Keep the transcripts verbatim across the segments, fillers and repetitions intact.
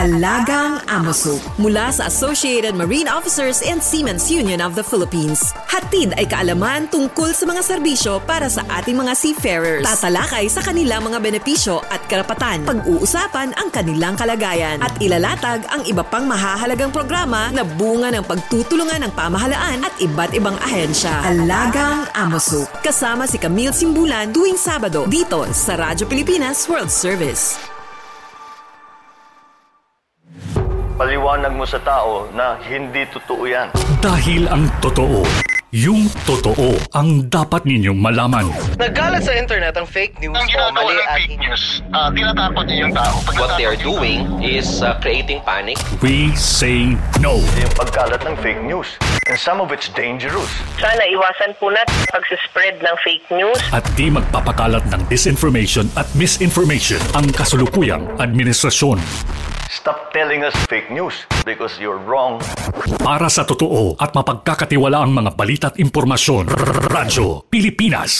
Alagang Amoso mula sa Associated Marine Officers and Seamen's Union of the Philippines. Hatid ay kaalaman tungkol sa mga serbisyo para sa ating mga seafarers. Tatalakay sa kanilang mga benepisyo at karapatan. Pag-uusapan ang kanilang kalagayan at ilalatag ang iba pang mahahalagang programa na bunga ng pagtutulungan ng pamahalaan at iba't ibang ahensya. Alagang Amoso. Kasama si Camille Simbulan tuwing Sabado dito sa Radyo Pilipinas World Service. Paliwanag mo sa tao na hindi totoo yan. Dahil ang totoo, yung totoo ang dapat ninyong malaman. Nagkalat sa internet ang fake news ang o mali ng at fake news, uh, tinatakot niyo yung tao. Pag What they are doing is uh, creating panic. We say no. Yung pagkalat ng fake news. And some of it's dangerous. Sana iwasan po natin pag-spread ng fake news. At di magpapakalat ng disinformation at misinformation ang kasulukuyang administrasyon. Stop telling us fake news because you're wrong. Para sa totoo at mapagkakatiwalaang mga balita at impormasyon, Radyo Pilipinas.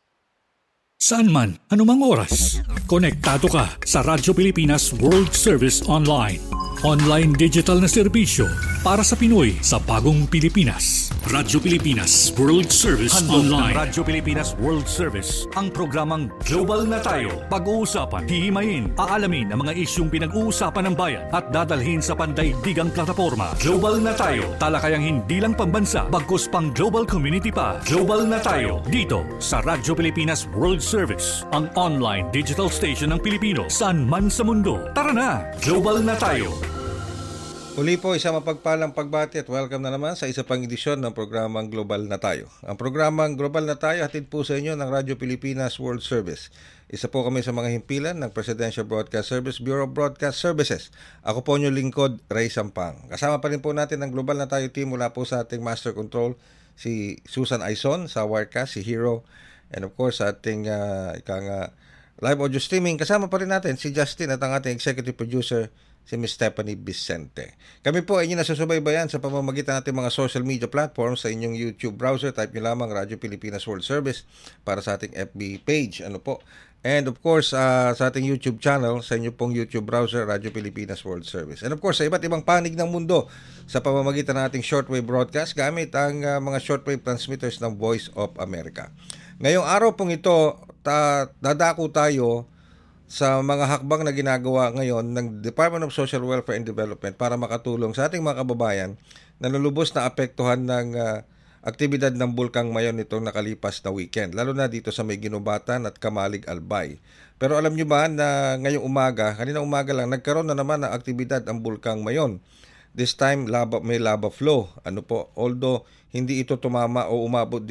Saan man, anumang oras, konektado ka sa Radyo Pilipinas World Service Online. Online digital na serbisyo para sa Pinoy sa bagong Pilipinas. Radyo Pilipinas World Service Handog Online. Ng Radyo Pilipinas World Service ang programang Global na Tayo. Pag-uusapan, hihimayin, aalamin ang mga isyung pinag-uusapan ng bayan at dadalhin sa pandaigdigang plataforma. Global na Tayo. Talakayang hindi lang pambansa, bagkus pang global community pa. Global na Tayo. Dito sa Radyo Pilipinas World Service, ang online digital station ng Pilipino saan man sa mundo. Tara na! Global na Tayo. Uli po, isang mapagpalang pagbati at welcome na naman sa isa pang edisyon ng programang Global na Tayo. Ang programang Global na Tayo hatid po sa inyo ng Radyo Pilipinas World Service. Isa po kami sa mga himpilan ng Presidential Broadcast Service Bureau of Broadcast Services. Ako po inyong lingkod, Ray Sampang. Kasama pa rin po natin ang Global na Tayo team mula po sa ating Master Control, si Susan Aizon, sa Wirecast, si Hero, and of course sa ating uh, ikang uh, live audio streaming. Kasama pa rin natin si Justin at ang ating Executive Producer, si Miz Stephanie Vicente. Kami po ay inyong nasusubaybayan sa pamamagitan natin mga social media platforms sa inyong YouTube browser. Type nyo lamang Radyo Pilipinas World Service para sa ating F B page. Ano po? And of course, uh, sa ating YouTube channel, sa inyong pong YouTube browser, Radyo Pilipinas World Service. And of course, sa iba't ibang panig ng mundo sa pamamagitan ng ating shortwave broadcast gamit ang uh, mga shortwave transmitters ng Voice of America. Ngayong araw pong ito, ta- dadako tayo sa mga hakbang na ginagawa ngayon ng Department of Social Welfare and Development para makatulong sa ating mga kababayan na lulubos na apektuhan ng uh, aktibidad ng Bulkang Mayon nitong nakalipas na weekend, lalo na dito sa may Ginubatan at Kamalig Albay. Pero alam nyo ba na ngayong umaga, kanina umaga lang, nagkaroon na naman ng aktibidad ang Bulkang Mayon. This time, lava, may lava flow. Ano po, although hindi ito tumama o umabot